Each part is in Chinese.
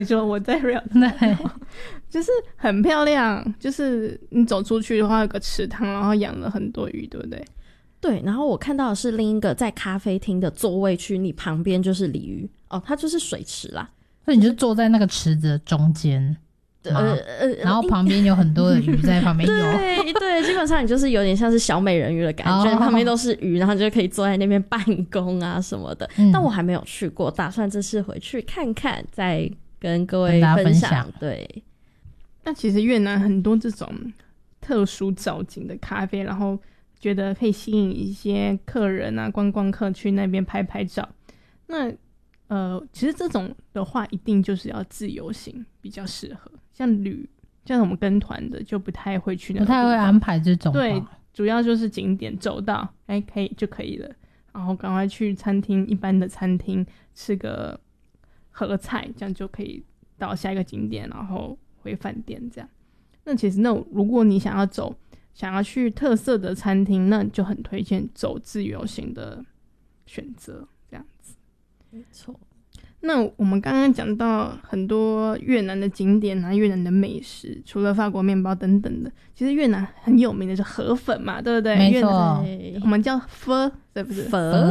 说我在 Rio 就是很漂亮，就是你走出去的话有个池塘，然后养了很多鱼，对不对？ 对，然后我看到的是另一个在咖啡厅的座位区，你旁边就是鲤鱼哦，它就是水池啦， 所以你就坐在那个池子的中间。然后旁边有很多的鱼在旁边游。 对对，基本上你就是有点像是小美人鱼的感觉，旁边都是鱼，然后就可以坐在那边办公啊什么的。但我还没有去过，打算这次回去看看，再跟各位分享。对， 那其实越南很多这种特殊造景的咖啡，然后觉得可以吸引一些客人啊、观光客去那边拍拍照。那其实这种的话，一定就是要自由行比较适合。像我们跟团的就不太会去那个地方， 不太会安排这种。 对，主要就是景点走到，可以就可以了，然后赶快去餐厅，一般的餐厅吃个合菜，这样就可以到下一个景点，然后回饭店这样。那其实如果你想要去特色的餐厅，那就很推荐走自由行的选择，这样子。 没错。 那我们刚刚讲到很多越南的景点啊，越南的美食，除了法国面包等等的，其实越南很有名的是河粉嘛，对不对？ 没错， 我们叫phở，对不对？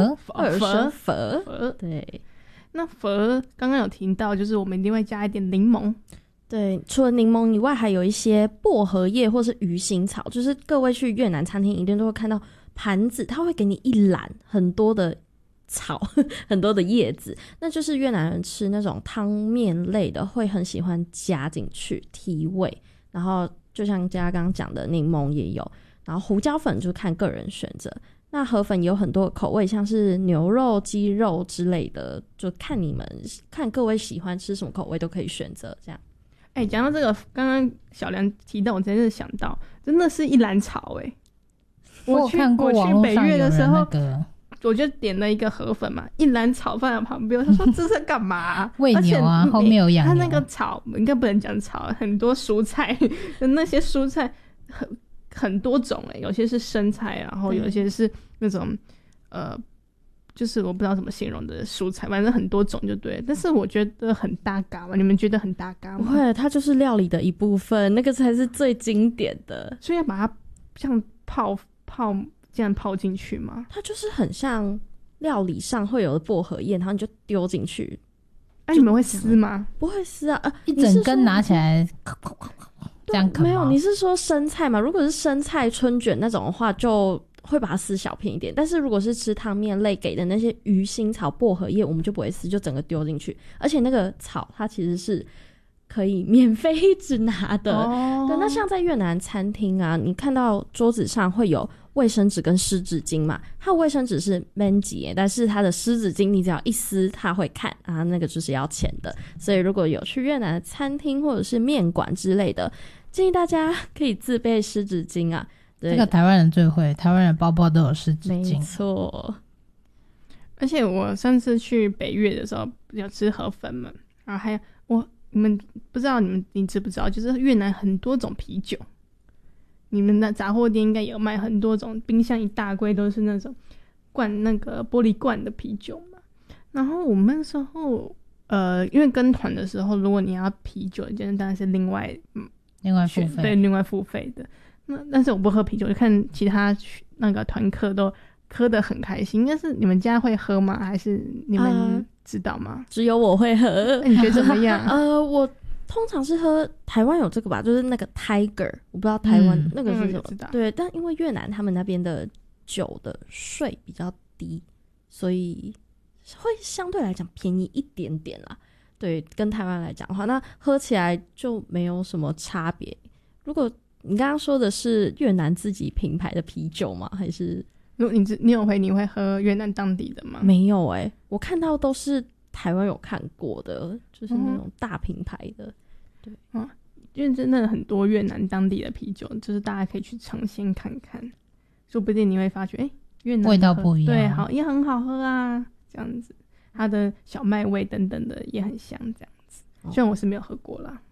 phở，对。 那phở刚刚有提到，就是我们一定会加一点柠檬。 对，除了柠檬以外，还有一些薄荷叶或是鱼腥草，就是各位去越南餐厅一定都会看到盘子，它会给你一篮很多的草很多的叶子，那就是越南人吃那种汤面类的会很喜欢加进去提味。然后就像佳刚刚讲的，柠檬也有，然后胡椒粉就看个人选择。那河粉也有很多口味，像是牛肉、鸡肉之类的，就看各位喜欢吃什么口味都可以选择这样。 讲到这个，刚刚小梁提到，我真的想到，真的是一篮草我去北越的时候， 我就点了一个河粉嘛，一篮草放在旁边，他说这是干嘛啊？ 喂牛啊，后面有养牛。 他那个草应该不能讲草，很多蔬菜，那些蔬菜很多种有些是生菜，然后有些是那种就是我不知道怎么形容的蔬菜，反正很多种就对。但是我觉得很搭嘎嘛，你们觉得很搭嘎吗？ 不会，它就是料理的一部分，那个才是最经典的。 所以要把它像这样泡进去吗？ 它就是很像料理上会有的薄荷叶，然后你就丢进去。 你们会撕吗？ 不会撕啊， 一整根拿起来这样啃吗？ 没有，你是说生菜吗？如果是生菜春卷那种的话，就会把它撕小片一点。但是如果是吃汤面类给的那些鱼腥草、薄荷叶，我们就不会撕，就整个丢进去。而且那个草它其实是可以免费一直拿的。对，那像在越南餐厅啊，你看到桌子上会有卫生纸跟湿纸巾嘛，它的卫生纸是免钱，但是它的湿纸巾你只要一撕它会看啊，那个就是要钱的。所以如果有去越南的餐厅或者是面馆之类的，建议大家可以自备湿纸巾啊。 这个台湾人最会，台湾人包包都有湿纸巾。 没错。 而且我上次去北越的时候有吃河粉嘛，然后还有你们不知道你知不知道，就是越南很多种啤酒，你们的杂货店应该有卖很多种，冰箱一大柜都是那种那个玻璃罐的啤酒嘛。然后我们那时候因为跟团的时候，如果你要啤酒，当然是另外付费， 对，另外付费的。但是我不喝啤酒，就看其他那个团客都喝得很开心。应该是你们家会喝吗？还是你们知道吗？ 只有我会喝。 你觉得怎么样？ 我通常是喝台湾有这个吧，就是那个 Tiger， 我不知道台湾那个是什么。对，但因为越南他们那边的酒的税比较低，所以会相对来讲便宜一点点啦。对，跟台湾来讲的话，那喝起来就没有什么差别。如果你刚刚说的是越南自己品牌的啤酒吗？还是你会喝越南当地的吗？ 没有我看到都是台湾有看过的，就是那种大品牌的。对， 因为真的很多越南当地的啤酒，就是大家可以去尝鲜看看，说不定你会发觉，越南味道不一样， 对，也很好喝啊，这样子，它的小麦味等等的也很香，这样子。虽然我是没有喝过啦。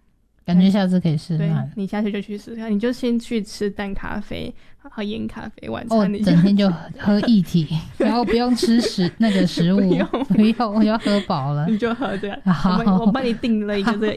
感觉下次可以试试对看。 你下次就去试试看，你就先去吃淡咖啡，喝盐咖啡，晚餐你整天就喝液体，然后不用吃那个食物，不用，我要喝饱了。 你就喝这样。 好， 我帮你订了一个这个